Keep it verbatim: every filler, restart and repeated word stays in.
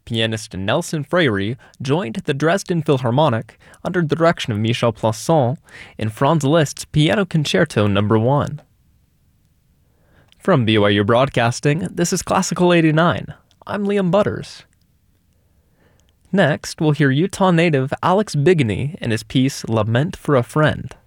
pianist Nelson Freire joined the Dresden Philharmonic under the direction of Michel Plassans in Franz Liszt's Piano Concerto Number one. From B Y U Broadcasting, this is Classical eighty-nine. I'm Liam Butters. Next, we'll hear Utah native Alex Bigany and his piece Lament for a Friend.